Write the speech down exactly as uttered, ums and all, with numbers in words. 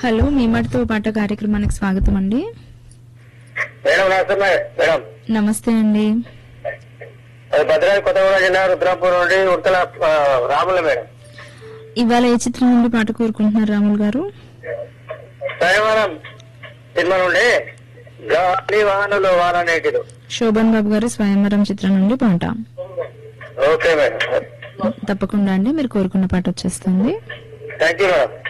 Hello, మీ మాటతో పాట కార్యక్రమానికి స్వాగతం అండి. మేడం నమస్తే మేడం. నమస్తే అండి. భద్రాద్రి కొత్తగూడెం జిల్లా రుద్రాపూర్ నుండి ఉత్తల రాముల మేడం. ఇవాళ ఏ చిత్రం నుండి పాట కోరుకుంటున్నారు రాములు గారు? స్వయంవరం సినిమా నుండి గాలి వానలు వాననేటిలు. శోభన్ బాబు గారు స్వయంవరం చిత్రం నుండి పాట. ఓకే మేడం, తప్పకుండా అండి, మీరు కోరుకున్న పాట వచ్చేస్తుంది. Thank you madam.